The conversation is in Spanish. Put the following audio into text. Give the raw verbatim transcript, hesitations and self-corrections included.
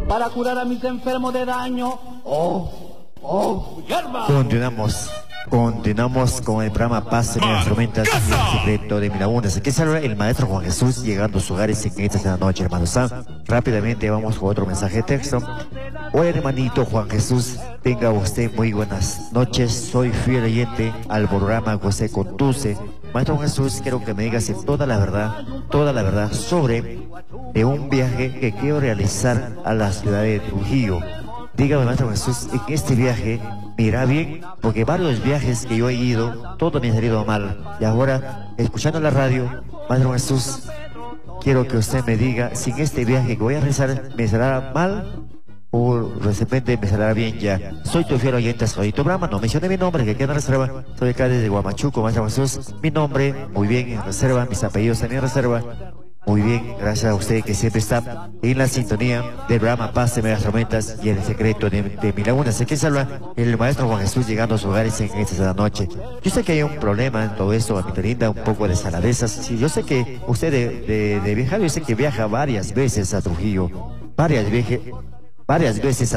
para curar a mis enfermos de daño. ¡Oh! ¡Oh! ¡Hierba! Continuamos. Continuamos con el programa Paz en las tormentas y el secreto de Milagunas. Aquí sale el maestro Juan Jesús llegando a sus hogares en esta noche, hermanos. ¿Ah? Rápidamente vamos con otro mensaje de texto. Hola, hermanito Juan Jesús, tenga usted muy buenas noches. Soy fiel oyente al programa José Conduce. Maestro Juan Jesús, quiero que me digas toda la verdad, toda la verdad sobre de un viaje que quiero realizar a la ciudad de Trujillo. Dígame, Maestro Jesús, en este viaje me irá bien, porque varios viajes que yo he ido, todo me ha salido mal. Y ahora, escuchando la radio, Maestro Jesús, quiero que usted me diga si en este viaje que voy a realizar me saldrá mal o de repente me saldrá bien ya. Soy tu fiel oyente, soy tu programa, no mencioné mi nombre, que queda en reserva. Soy acá desde Huamachuco, Maestro Jesús. Mi nombre, muy bien, en reserva, mis apellidos también en reserva. Muy bien, gracias a usted que siempre está en la sintonía del programa Paz de Medias Tormentas y el secreto de, de mi laguna. Sé que salva el maestro Juan Jesús llegando a sus hogares en esta noche. Yo sé que hay un problema en todo esto, amita linda, un poco de saladezas. Sí, yo sé que usted de, de, de viajar, yo sé que viaja varias veces a Trujillo, varias, viaje, varias veces a